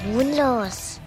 nun los?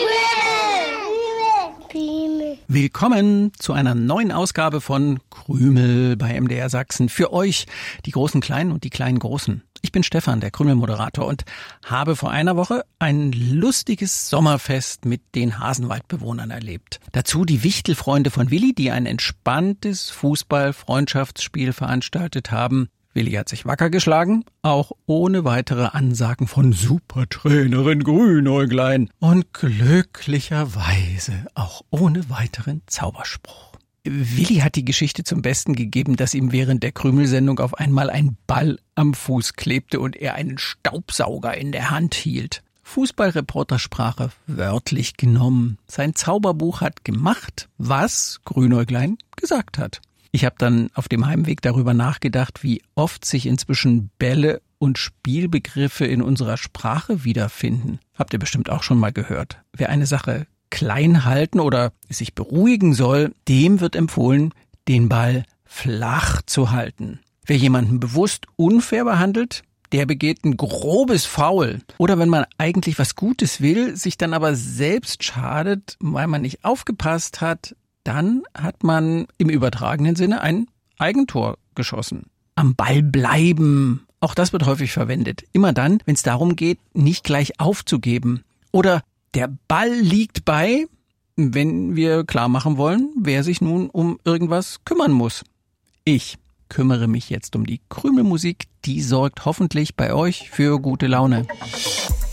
Krümel. Willkommen zu einer neuen Ausgabe von Krümel bei MDR Sachsen. Für euch, die großen Kleinen und die kleinen Großen. Ich bin Stefan, der Krümel-Moderator, und habe vor einer Woche ein lustiges Sommerfest mit den Hasenwaldbewohnern erlebt. Dazu die Wichtelfreunde von Willi, die ein entspanntes Fußball-Freundschaftsspiel veranstaltet haben. Willi hat sich wacker geschlagen, auch ohne weitere Ansagen von Supertrainerin Grünäuglein und glücklicherweise auch ohne weiteren Zauberspruch. Willi hat die Geschichte zum Besten gegeben, dass ihm während der Krümelsendung auf einmal ein Ball am Fuß klebte und er einen Staubsauger in der Hand hielt. Fußballreportersprache wörtlich genommen. Sein Zauberbuch hat gemacht, was Grünäuglein gesagt hat. Ich habe dann auf dem Heimweg darüber nachgedacht, wie oft sich inzwischen Bälle und Spielbegriffe in unserer Sprache wiederfinden. Habt ihr bestimmt auch schon mal gehört. Wer eine Sache klein halten oder sich beruhigen soll, dem wird empfohlen, den Ball flach zu halten. Wer jemanden bewusst unfair behandelt, der begeht ein grobes Foul. Oder wenn man eigentlich was Gutes will, sich dann aber selbst schadet, weil man nicht aufgepasst hat, dann hat man im übertragenen Sinne ein Eigentor geschossen. Am Ball bleiben, auch das wird häufig verwendet. Immer dann, wenn es darum geht, nicht gleich aufzugeben. Oder der Ball liegt bei, wenn wir klar machen wollen, wer sich nun um irgendwas kümmern muss. Ich kümmere mich jetzt um die Krümelmusik, die sorgt hoffentlich bei euch für gute Laune.